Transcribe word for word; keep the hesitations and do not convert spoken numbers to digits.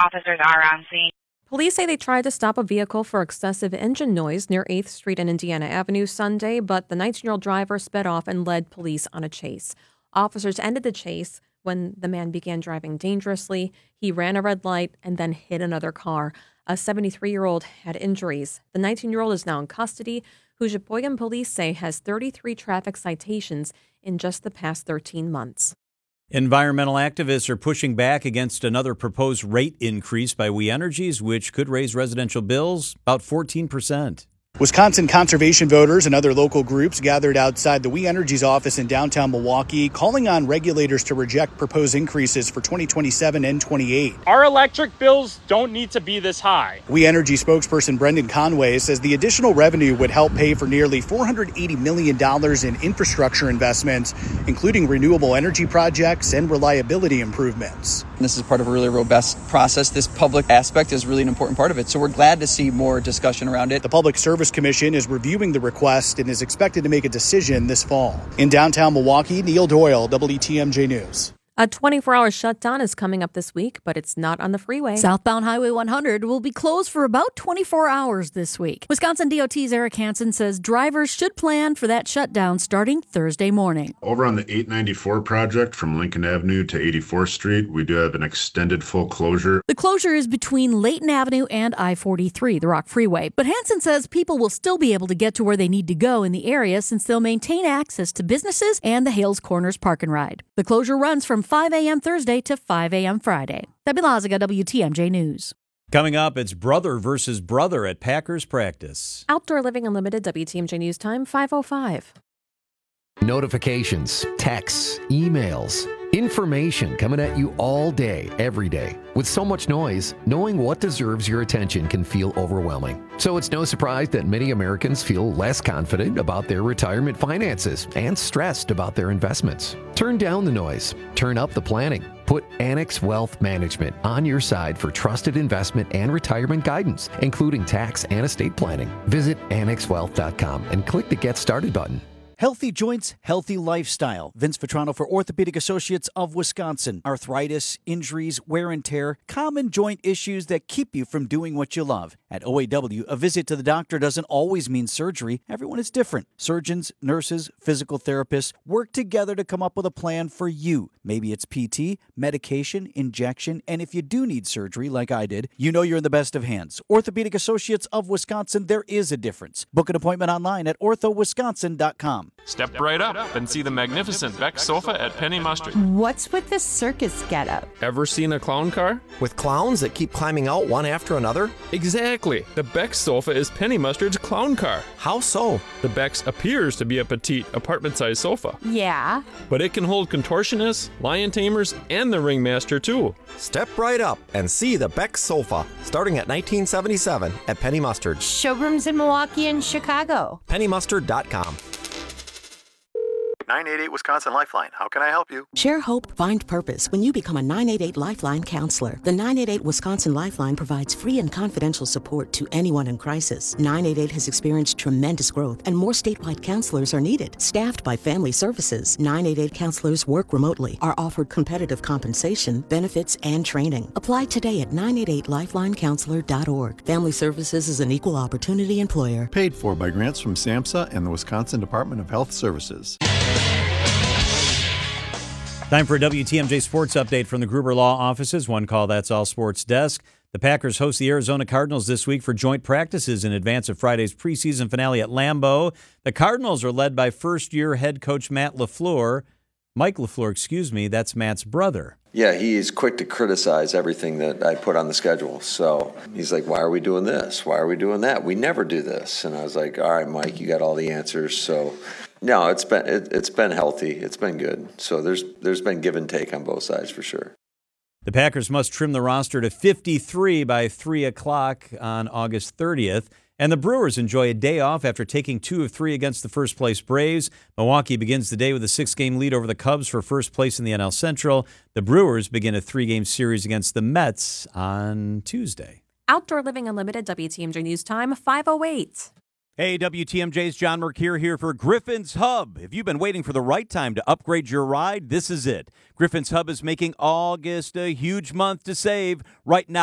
officers are on scene. Police say they tried to stop a vehicle for excessive engine noise near eighth Street and Indiana Avenue Sunday, but the nineteen-year-old driver sped off and led police on a chase. Officers ended the chase when the man began driving dangerously. He ran a red light and then hit another car. A seventy-three-year-old had injuries. The nineteen-year-old is now in custody, who Sheboygan police say has thirty-three traffic citations in just the past thirteen months. Environmental activists are pushing back against another proposed rate increase by We Energies, which could raise residential bills about fourteen percent. Wisconsin conservation voters and other local groups gathered outside the We Energies office in downtown Milwaukee, calling on regulators to reject proposed increases for twenty twenty-seven and twenty-eight. Our electric bills don't need to be this high. We Energy spokesperson Brendan Conway says the additional revenue would help pay for nearly four hundred eighty million dollars in infrastructure investments, including renewable energy projects and reliability improvements. This is part of a really robust process. This public aspect is really an important part of it, so we're glad to see more discussion around it. The Public Service Commission is reviewing the request and is expected to make a decision this fall. In downtown Milwaukee, Neil Doyle, W T M J News. A twenty-four hour shutdown is coming up this week, but it's not on the freeway. Southbound Highway one hundred will be closed for about twenty-four hours this week. Wisconsin D O T's Eric Hansen says drivers should plan for that shutdown starting Thursday morning. Over on the eight ninety-four project from Lincoln Avenue to eighty-fourth Street, we do have an extended full closure. The closure is between Layton Avenue and I forty-three, the Rock Freeway. But Hansen says people will still be able to get to where they need to go in the area since they'll maintain access to businesses and the Hales Corners Park and Ride. The closure runs from five a.m. Thursday to five a.m. Friday. Debbie Lazaga, W T M J News. Coming up, it's brother versus brother at Packers practice. Outdoor Living Unlimited, W T M J News Time, five oh five. Notifications, texts, emails, information coming at you all day, every day. With so much noise, knowing what deserves your attention can feel overwhelming. So it's no surprise that many Americans feel less confident about their retirement finances and stressed about their investments. Turn down the noise. Turn up the planning. Put Annex Wealth Management on your side for trusted investment and retirement guidance, including tax and estate planning. Visit annex wealth dot com and click the Get Started button. Healthy joints, healthy lifestyle. Vince Vitrano for Orthopedic Associates of Wisconsin. Arthritis, injuries, wear and tear, common joint issues that keep you from doing what you love. At O A W, a visit to the doctor doesn't always mean surgery. Everyone is different. Surgeons, nurses, physical therapists work together to come up with a plan for you. Maybe it's P T, medication, injection, and if you do need surgery like I did, you know you're in the best of hands. Orthopedic Associates of Wisconsin, there is a difference. Book an appointment online at ortho wisconsin dot com. Step right up and see the magnificent Beck sofa at Penny Mustard. What's with the circus getup? Ever seen a clown car? With clowns that keep climbing out one after another? Exactly. The Beck sofa is Penny Mustard's clown car. How so? The Beck's appears to be a petite, apartment-sized sofa. Yeah. But it can hold contortionists, lion tamers, and the ringmaster too. Step right up and see the Beck sofa, starting at nineteen seventy-seven at Penny Mustard. Showrooms in Milwaukee and Chicago. penny mustard dot com. nine eight eight Wisconsin Lifeline. How can I help you? Share hope, find purpose when you become a nine eight eight Lifeline counselor. The nine eight eight Wisconsin Lifeline provides free and confidential support to anyone in crisis. nine eight eight has experienced tremendous growth, and more statewide counselors are needed. Staffed by Family Services, nine eight eight counselors work remotely, are offered competitive compensation, benefits, and training. Apply today at nine eight eight lifeline counselor dot org. Family Services is an equal opportunity employer. Paid for by grants from SAMHSA and the Wisconsin Department of Health Services. Time for a W T M J Sports Update from the Gruber Law Offices. One call, that's all sports desk. The Packers host the Arizona Cardinals this week for joint practices in advance of Friday's preseason finale at Lambeau. The Cardinals are led by first-year head coach Matt LaFleur. Mike LaFleur, excuse me, that's Matt's brother. Yeah, he's quick to criticize everything that I put on the schedule. So he's like, why are we doing this? Why are we doing that? We never do this. And I was like, all right, Mike, you got all the answers. So no, it's been it, it's been healthy. It's been good. So there's there's been give and take on both sides for sure. The Packers must trim the roster to fifty-three by three o'clock on August thirtieth. And the Brewers enjoy a day off after taking two of three against the first-place Braves. Milwaukee begins the day with a six-game lead over the Cubs for first place in the N L Central. The Brewers begin a three-game series against the Mets on Tuesday. Outdoor Living Unlimited, W T M J News Time, five oh eight. Hey, W T M J's John Mercure here for Griffin's Hub. If you've been waiting for the right time to upgrade your ride, this is it. Griffin's Hub is making August a huge month to save. Right now,